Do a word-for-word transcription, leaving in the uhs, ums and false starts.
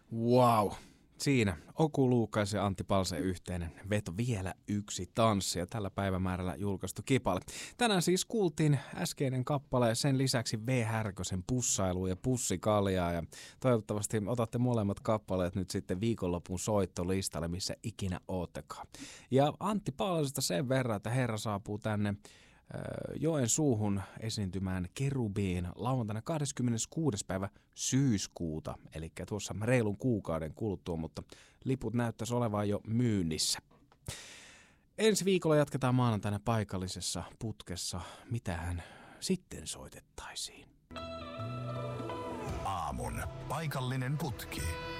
Wow. Siinä Oku Luukkaisen ja Antti Palsen yhteinen veto Vielä yksi tanssi ja tällä päivämäärällä julkaistu kipale. Tänään siis kuultiin äskeinen kappale ja sen lisäksi V. Härkösen Pussailu ja Pussikaljaa ja toivottavasti otatte molemmat kappaleet nyt sitten viikonlopun soittolistalle, missä ikinä oottekaan. Ja Antti Palsesta sen verran, että herra saapuu tänne Joen suuhun esiintymään Kerubiin lauantaina kahdeskymmeneskuudes päivä syyskuuta, eli tuossa reilun kuukauden kuluttua, mutta liput näyttäisi olevan jo myynnissä. Ensi viikolla jatketaan maanantaina paikallisessa putkessa. Mitähän sitten soitettaisiin? Aamun paikallinen putki.